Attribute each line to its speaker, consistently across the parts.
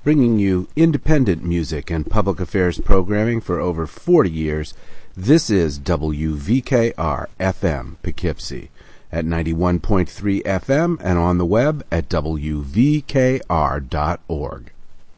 Speaker 1: Bringing you independent music and public affairs programming for over 40 years, this is WVKR-FM Poughkeepsie at 91.3 FM and on the web at wvkr.org.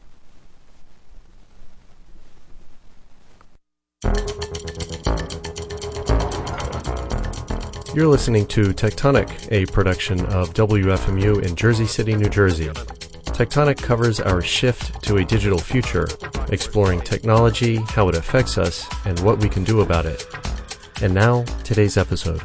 Speaker 2: You're listening to Tectonic, a production of WFMU in Jersey City, New Jersey. Tectonic covers our shift to a digital future, exploring technology, how it affects us, and what we can do about it. And now, today's episode.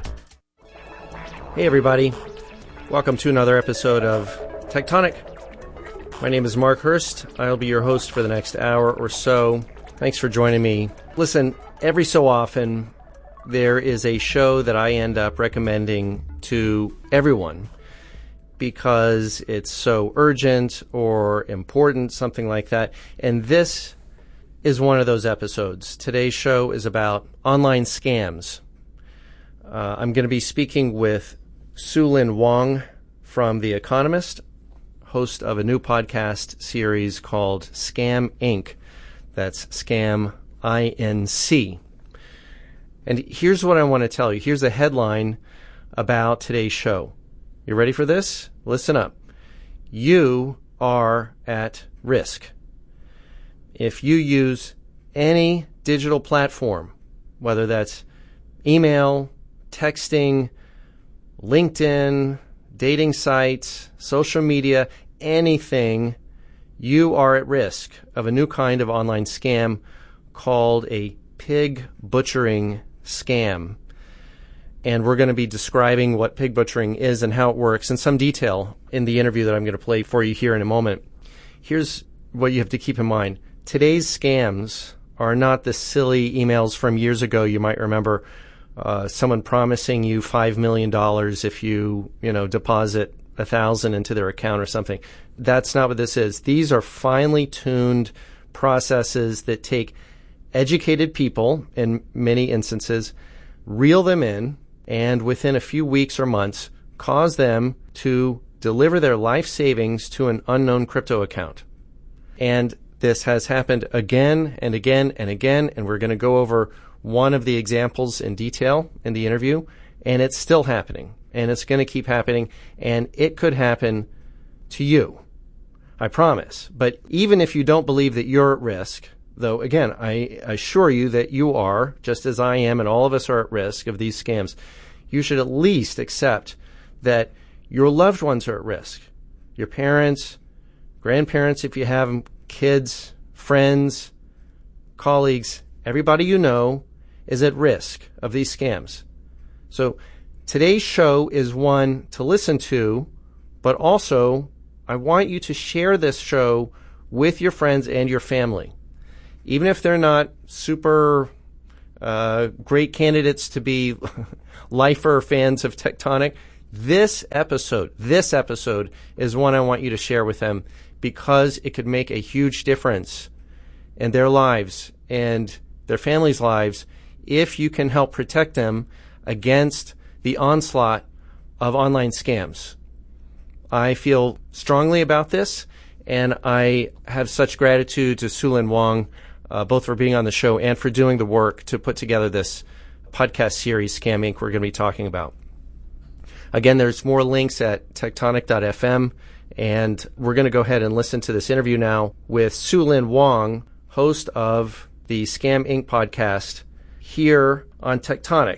Speaker 2: Hey everybody, welcome to another episode of Tectonic. My name is Mark Hurst. I'll be your host for the next hour or so. Thanks for joining me. Listen, every so often, there is a show that I end up recommending to everyone because it's so urgent or important, something like that. And this is one of those episodes. Today's show is about online scams. I'm going to be speaking with Su-Lin Wang from The Economist, host of a new podcast series called Scam Inc. That's Scam INC. And here's what I want to tell you. Here's the headline about today's show. You ready for this? Listen up. You are at risk. If you use any digital platform, whether that's email, texting, LinkedIn, dating sites, social media, anything, you are at risk of a new kind of online scam called a pig butchering scam. And we're going to be describing what pig butchering is and how it works in some detail in the interview that I'm going to play for you here in a moment. Here's what you have to keep in mind. Today's scams are not the silly emails from years ago. You might remember someone promising you $5 million if you deposit $1,000 into their account or something. That's not what this is. These are finely tuned processes that take educated people, in many instances, reel them in, and within a few weeks or months, cause them to deliver their life savings to an unknown crypto account. And this has happened again and again and again, and we're going to go over one of the examples in detail in the interview, and it's still happening, and it's going to keep happening, and it could happen to you. I promise. But even if you don't believe that you're at risk, though, again, I assure you that you are, just as I am, and all of us are at risk of these scams, you should at least accept that your loved ones are at risk. Your parents, grandparents, if you have them, kids, friends, colleagues, everybody you know is at risk of these scams. So today's show is one to listen to, but also I want you to share this show with your friends and your family. Even if they're not super great candidates to be lifer fans of Tectonic, this episode is one I want you to share with them because it could make a huge difference in their lives and their families' lives if you can help protect them against the onslaught of online scams. I feel strongly about this, and I have such gratitude to Su-Lin Wang, both for being on the show and for doing the work to put together this podcast series, Scam Inc. we're going to be talking about. Again, there's more links at tectonic.fm, and we're going to go ahead and listen to this interview now with Su-Lin Wang, host of the Scam Inc. podcast, here on Tectonic.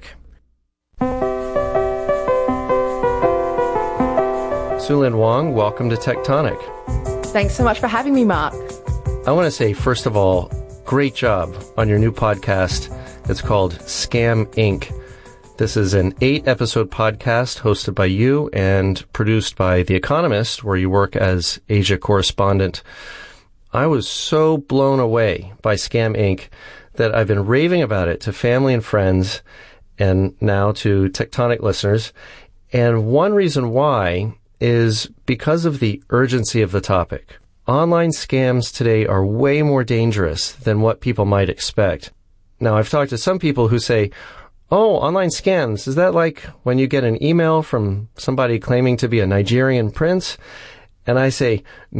Speaker 2: Su-Lin Wang, welcome to Tectonic.
Speaker 3: Thanks so much for having me, Mark.
Speaker 2: I want to say, first of all, great job on your new podcast. It's called Scam Inc. This is an 8-episode podcast hosted by you and produced by The Economist, where you work as Asia correspondent. I was so blown away by Scam Inc. that I've been raving about it to family and friends and now to Tectonic listeners. And one reason why is because of the urgency of the topic. Online scams today are way more dangerous than what people might expect. Now, I've talked to some people who say, oh, online scams, is that like when you get an email from somebody claiming to be a Nigerian prince? And I say,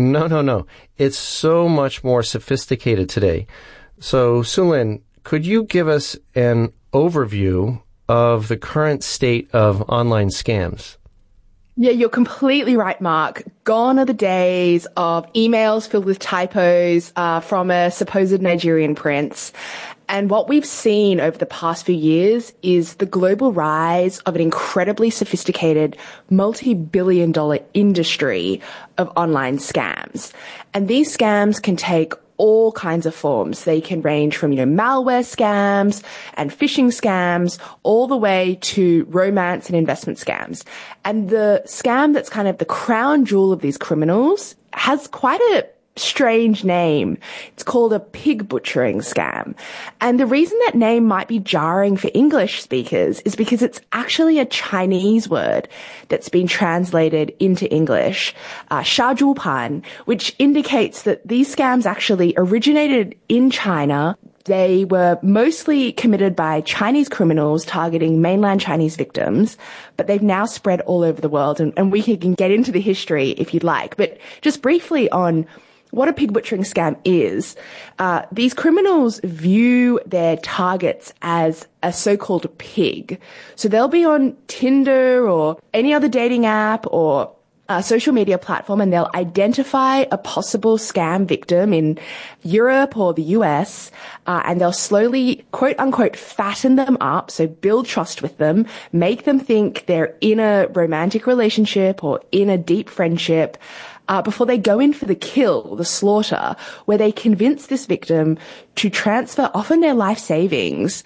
Speaker 2: no. It's so much more sophisticated today. So, Sulin, could you give us an overview of the current state of online scams?
Speaker 3: Yeah, you're completely right, Mark. Gone are the days of emails filled with typos from a supposed Nigerian prince. And what we've seen over the past few years is the global rise of an incredibly sophisticated multi-billion-dollar industry of online scams. And these scams can take all kinds of forms. They can range from, malware scams and phishing scams all the way to romance and investment scams. And the scam that's kind of the crown jewel of these criminals has quite a strange name. It's called a pig butchering scam. And the reason that name might be jarring for English speakers is because it's actually a Chinese word that's been translated into English, 杀猪盘, which indicates that these scams actually originated in China. They were mostly committed by Chinese criminals targeting mainland Chinese victims, but they've now spread all over the world. And we can get into the history if you'd like. But just briefly on what a pig butchering scam is, these criminals view their targets as a so-called pig. So they'll be on Tinder or any other dating app or social media platform, and they'll identify a possible scam victim in Europe or the US, and they'll slowly, quote unquote, fatten them up, so build trust with them, make them think they're in a romantic relationship or in a deep friendship, before they go in for the kill, the slaughter, where they convince this victim to transfer often their life savings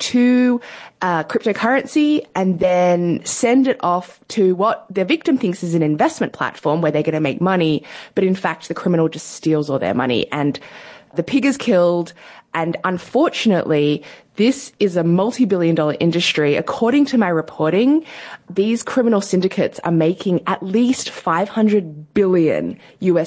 Speaker 3: to cryptocurrency and then send it off to what the victim thinks is an investment platform where they're going to make money. But in fact, the criminal just steals all their money and the pig is killed. And unfortunately, this is a multi-billion-dollar industry. According to my reporting, these criminal syndicates are making at least $500 billion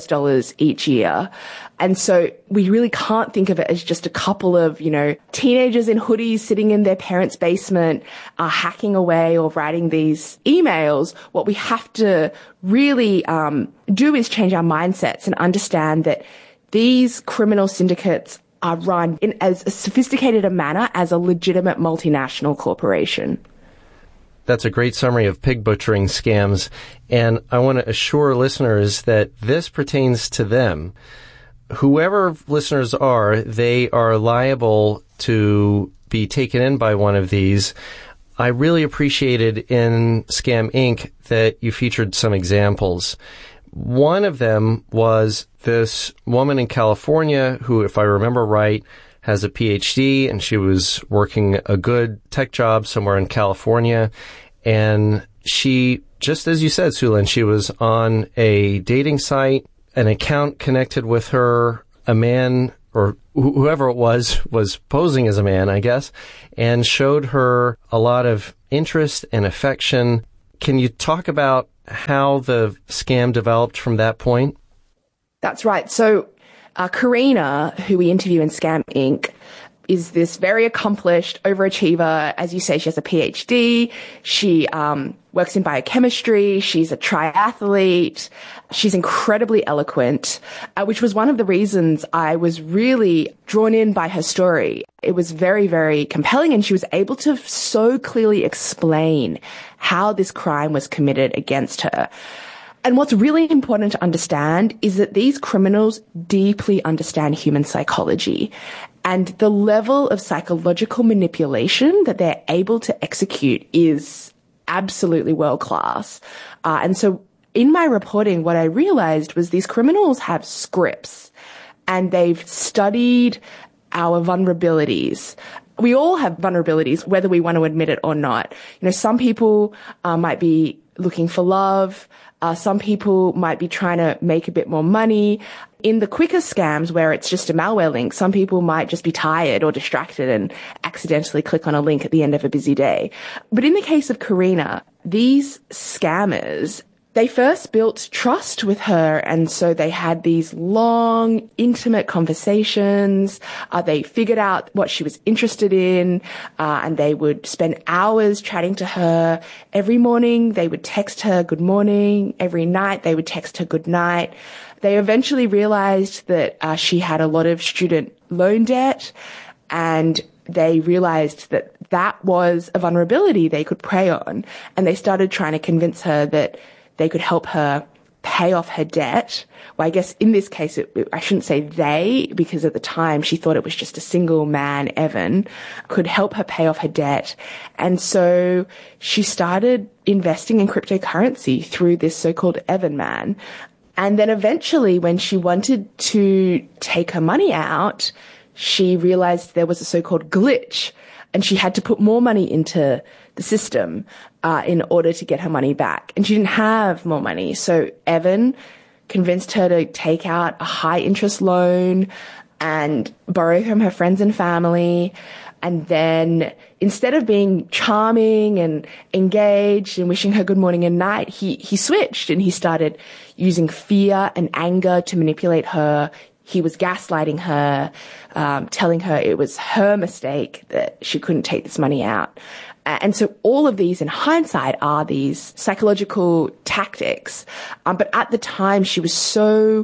Speaker 3: US each year. And so we really can't think of it as just a couple of, teenagers in hoodies sitting in their parents' basement, hacking away or writing these emails. What we have to really do is change our mindsets and understand that these criminal syndicates are run in as sophisticated a manner as a legitimate multinational corporation.
Speaker 2: That's a great summary of pig butchering scams, and I want to assure listeners that this pertains to them. Whoever listeners are, they are liable to be taken in by one of these. I really appreciated in Scam Inc. that you featured some examples. One of them was this woman in California who, if I remember right, has a PhD, and she was working a good tech job somewhere in California. And she, just as you said, Sulin, she was on a dating site, an account connected with her, a man or whoever it was posing as a man, I guess, and showed her a lot of interest and affection. Can you talk about how the scam developed from that point?
Speaker 3: That's right. So Karina, who we interview in Scam Inc., is this very accomplished overachiever. As you say, she has a PhD. She works in biochemistry. She's a triathlete. She's incredibly eloquent, which was one of the reasons I was really drawn in by her story. It was very, very compelling, and she was able to so clearly explain how this crime was committed against her. And what's really important to understand is that these criminals deeply understand human psychology, and the level of psychological manipulation that they're able to execute is absolutely world class. And so in my reporting, what I realized was these criminals have scripts, and they've studied our vulnerabilities. We all have vulnerabilities, whether we want to admit it or not. Some people might be looking for love. Some people might be trying to make a bit more money. In the quicker scams where it's just a malware link, some people might just be tired or distracted and accidentally click on a link at the end of a busy day. But in the case of Karina, these scammers They first built trust with her, and so they had these long, intimate conversations. They figured out what she was interested in, and they would spend hours chatting to her. Every morning, they would text her good morning. Every night, they would text her good night. They eventually realized that she had a lot of student loan debt, and they realized that that was a vulnerability they could prey on, and they started trying to convince her that they could help her pay off her debt. Well, I guess in this case, I shouldn't say they, because at the time she thought it was just a single man, Evan, could help her pay off her debt. And so she started investing in cryptocurrency through this so-called Evan man. And then eventually, when she wanted to take her money out, she realized there was a so-called glitch, and she had to put more money into the system in order to get her money back. And she didn't have more money. So Evan convinced her to take out a high interest loan and borrow from her friends and family. And then instead of being charming and engaged and wishing her good morning and night, he switched, and he started using fear and anger to manipulate her. He was gaslighting her, telling her it was her mistake that she couldn't take this money out. And so all of these, in hindsight, are these psychological tactics. But at the time, she was so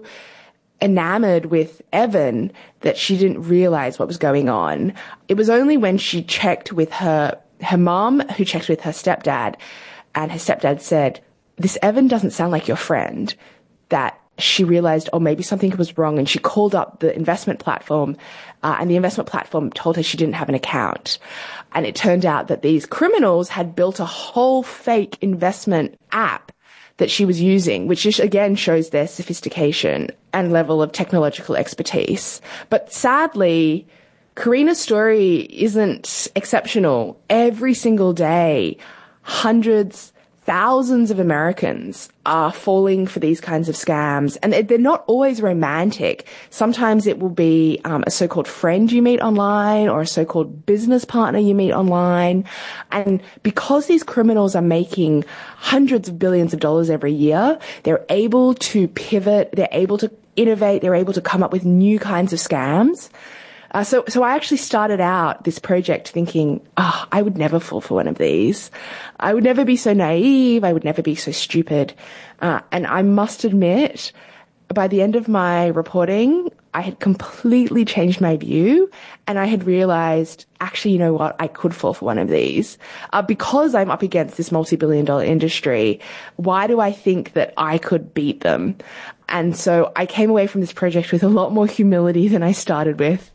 Speaker 3: enamored with Evan that she didn't realize what was going on. It was only when she checked with her mom, who checked with her stepdad, and her stepdad said, "This Evan doesn't sound like your friend," that she realized, oh, maybe something was wrong. And she called up the investment platform, and the investment platform told her she didn't have an account. And it turned out that these criminals had built a whole fake investment app that she was using, which just, again, shows their sophistication and level of technological expertise. But sadly, Karina's story isn't exceptional. Every single day, hundreds, thousands of Americans are falling for these kinds of scams, and they're not always romantic. Sometimes it will be a so-called friend you meet online, or a so-called business partner you meet online. And because these criminals are making hundreds of billions of dollars every year, they're able to pivot, they're able to innovate, they're able to come up with new kinds of scams. So I actually started out this project thinking, I would never fall for one of these. I would never be so naive. I would never be so stupid. And I must admit, by the end of my reporting, I had completely changed my view, and I had realized, actually, you know what? I could fall for one of these. Because I'm up against this multi-billion-dollar industry, why do I think that I could beat them? And so I came away from this project with a lot more humility than I started with.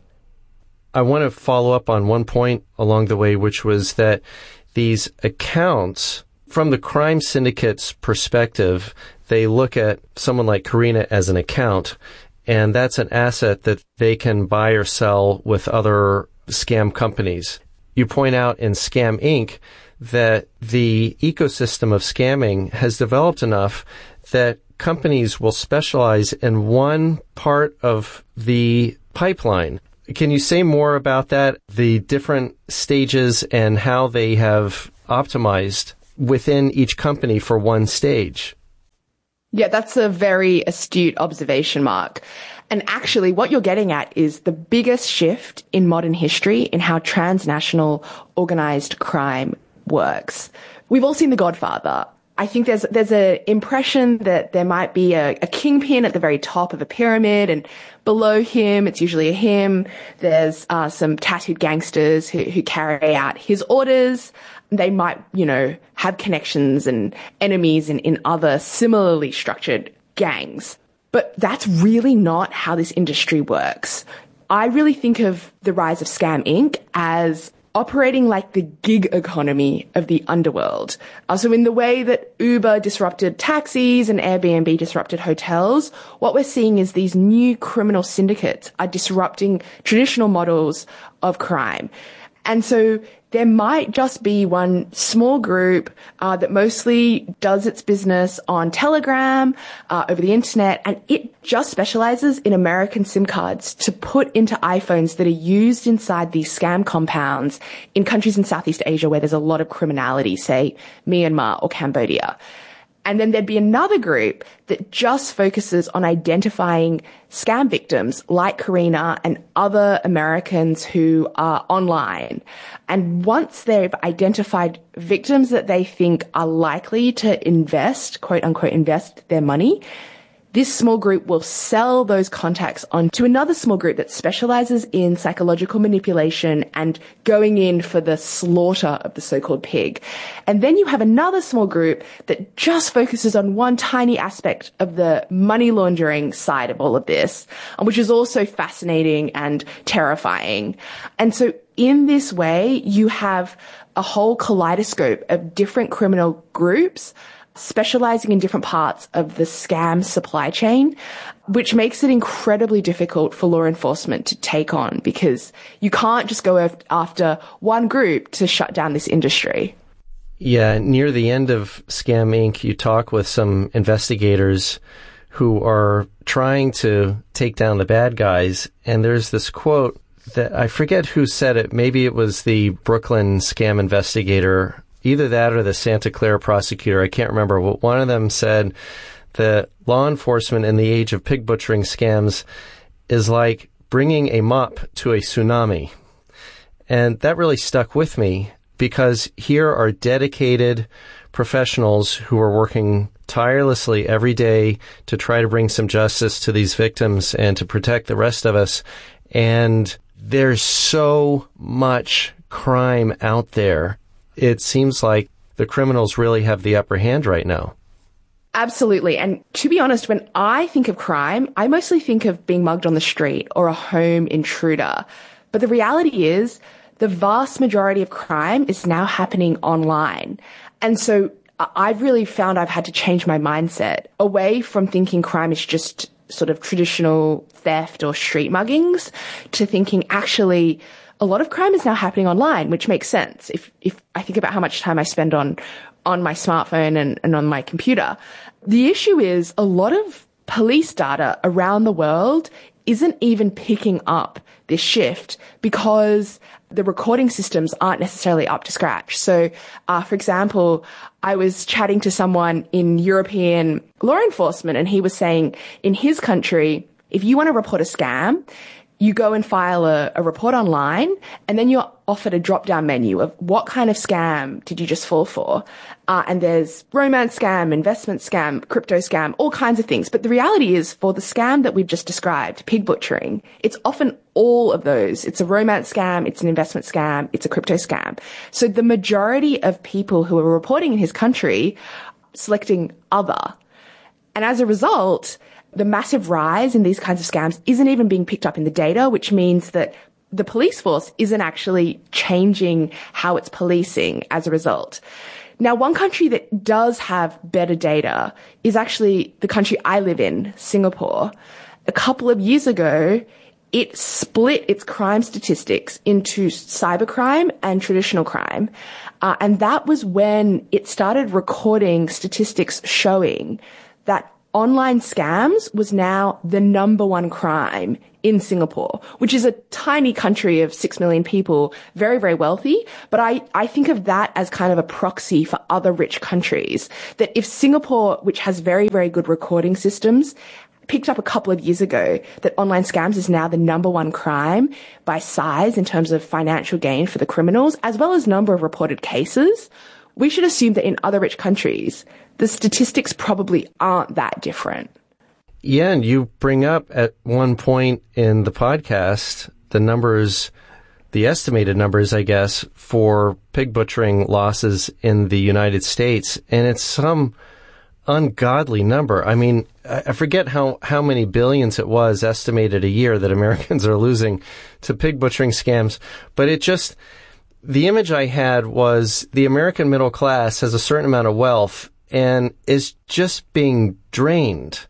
Speaker 2: I want to follow up on one point along the way, which was that these accounts, from the crime syndicate's perspective, they look at someone like Karina as an account, and that's an asset that they can buy or sell with other scam companies. You point out in Scam Inc. that the ecosystem of scamming has developed enough that companies will specialize in one part of the pipeline. Can you say more about that, the different stages and how they have optimized within each company for one stage?
Speaker 3: Yeah, that's a very astute observation, Mark. And actually, what you're getting at is the biggest shift in modern history in how transnational organized crime works. We've all seen The Godfather. I think there's an impression that there might be a kingpin at the very top of a pyramid, and below him, it's usually a him. There's some tattooed gangsters who carry out his orders. They might, have connections and enemies in other similarly structured gangs. But that's really not how this industry works. I really think of the rise of Scam Inc. as operating like the gig economy of the underworld. So in the way that Uber disrupted taxis and Airbnb disrupted hotels, what we're seeing is these new criminal syndicates are disrupting traditional models of crime. And so there might just be one small group that mostly does its business on Telegram, over the internet, and it just specializes in American SIM cards to put into iPhones that are used inside these scam compounds in countries in Southeast Asia where there's a lot of criminality, say Myanmar or Cambodia. And then there'd be another group that just focuses on identifying scam victims like Karina and other Americans who are online. And once they've identified victims that they think are likely to invest, quote unquote, invest their money, this small group will sell those contacts on to another small group that specializes in psychological manipulation and going in for the slaughter of the so-called pig. And then you have another small group that just focuses on one tiny aspect of the money laundering side of all of this, which is also fascinating and terrifying. And so in this way, you have a whole kaleidoscope of different criminal groups specializing in different parts of the scam supply chain, which makes it incredibly difficult for law enforcement to take on because you can't just go after one group to shut down this industry.
Speaker 2: Yeah, near the end of Scam Inc., you talk with some investigators who are trying to take down the bad guys, and there's this quote that I forget who said it. Maybe it was the Brooklyn scam investigator, either that or the Santa Clara prosecutor. I can't remember. But one of them said that law enforcement in the age of pig butchering scams is like bringing a mop to a tsunami. And that really stuck with me because here are dedicated professionals who are working tirelessly every day to try to bring some justice to these victims and to protect the rest of us. And there's so much crime out there. It seems like the criminals really have the upper hand right now.
Speaker 3: Absolutely. And to be honest, when I think of crime, I mostly think of being mugged on the street or a home intruder. But the reality is the vast majority of crime is now happening online. And so I've really found I've had to change my mindset away from thinking crime is just sort of traditional theft or street muggings to thinking actually a lot of crime is now happening online, which makes sense. If I think about how much time I spend on my smartphone and on my computer, the issue is a lot of police data around the world isn't even picking up this shift because the recording systems aren't necessarily up to scratch. So, for example, I was chatting to someone in European law enforcement and he was saying in his country, if you want to report a scam, you go and file a report online, and then you're offered a drop-down menu of what kind of scam did you just fall for. And there's romance scam, investment scam, crypto scam, all kinds of things. But the reality is for the scam that we've just described, pig butchering, it's often all of those. It's a romance scam, it's an investment scam, it's a crypto scam. So the majority of people who are reporting in his country selecting other. And as a result, the massive rise in these kinds of scams isn't even being picked up in the data, which means that the police force isn't actually changing how it's policing as a result. Now, one country that does have better data is actually the country I live in, Singapore. A couple of years ago, it split its crime statistics into cybercrime and traditional crime. And that was when it started recording statistics showing that online scams was now the number one crime in Singapore, which is a tiny country of 6 million people, very, very wealthy. But I think of that as kind of a proxy for other rich countries, that if Singapore, which has very, very good recording systems, picked up a couple of years ago that online scams is now the number one crime by size in terms of financial gain for the criminals, as well as number of reported cases, we should assume that in other rich countries, the statistics probably aren't that different.
Speaker 2: Yeah, and you bring up at one point in the podcast the numbers, the estimated numbers, I guess, for pig butchering losses in the United States, and it's some ungodly number. I mean, I forget how many billions it was estimated a year that Americans are losing to pig butchering scams, but it just, the image I had was the American middle class has a certain amount of wealth and is just being drained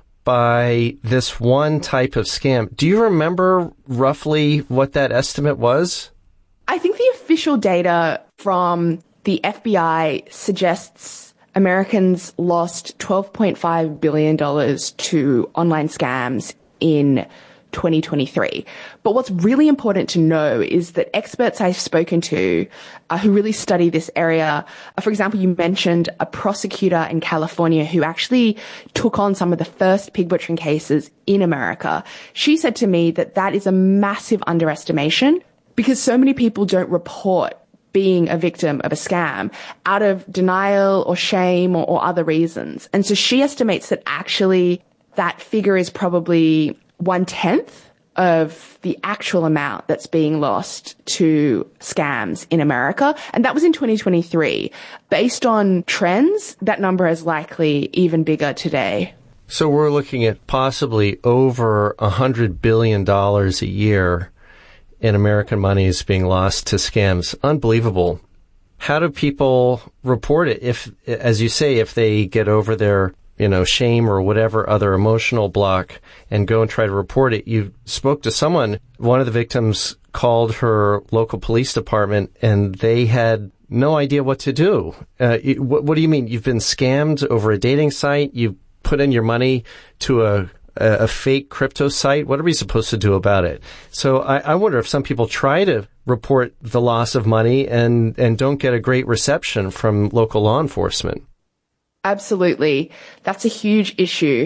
Speaker 2: by this one type of scam. Do you remember roughly what that estimate was?
Speaker 3: I think the official data from the FBI suggests Americans lost $12.5 billion to online scams in 2023. But what's really important to know is that experts I've spoken to who really study this area, for example, you mentioned a prosecutor in California who actually took on some of the first pig butchering cases in America. She said to me that that is a massive underestimation because so many people don't report being a victim of a scam out of denial or shame or other reasons. And so she estimates that actually that figure is probably 1/10 of the actual amount that's being lost to scams in America. And that was in 2023. Based on trends, that number is likely even bigger today.
Speaker 2: So we're looking at possibly over $100 billion a year in American money is being lost to scams. Unbelievable. How do people report it? If, as you say, if they get over their, shame or whatever other emotional block and go and try to report it, you spoke to someone, one of the victims called her local police department and they had no idea what to do. What do you mean? You've been scammed over a dating site? You put in your money to a fake crypto site? What are we supposed to do about it? So I wonder if some people try to report the loss of money and don't get a great reception from local law enforcement.
Speaker 3: Absolutely. That's a huge issue.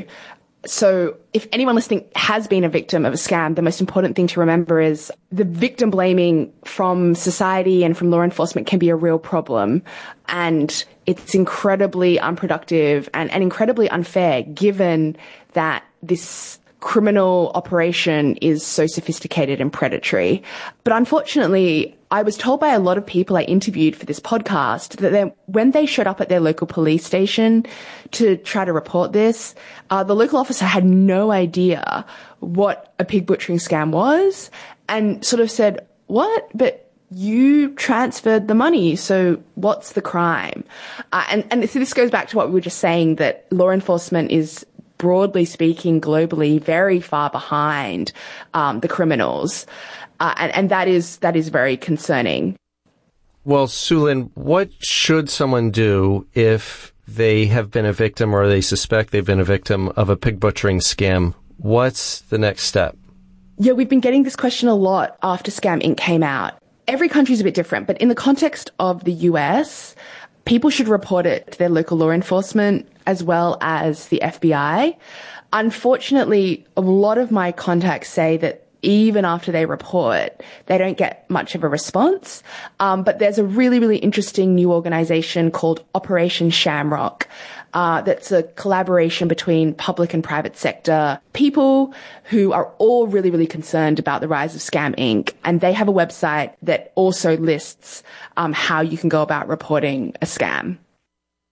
Speaker 3: So if anyone listening has been a victim of a scam, the most important thing to remember is the victim blaming from society and from law enforcement can be a real problem. And it's incredibly unproductive and incredibly unfair given that this criminal operation is so sophisticated and predatory. But unfortunately, I was told by a lot of people I interviewed for this podcast that when they showed up at their local police station to try to report this, the local officer had no idea what a pig butchering scam was and sort of said, "What? But you transferred the money, so what's the crime?" And so this goes back to what we were just saying, that law enforcement is, broadly speaking, globally, very far behind the criminals. And that is very concerning.
Speaker 2: Well, Sue-Lin, what should someone do if they have been a victim or they suspect they've been a victim of a pig butchering scam? What's the next step?
Speaker 3: Yeah, we've been getting this question a lot after Scam Inc. came out. Every country is a bit different, but in the context of the US, people should report it to their local law enforcement as well as the FBI. Unfortunately, a lot of my contacts say that even after they report, they don't get much of a response. But there's a really, really interesting new organization called Operation Shamrock. That's a collaboration between public and private sector people who are all really, really concerned about the rise of Scam Inc. And they have a website that also lists how you can go about reporting a scam.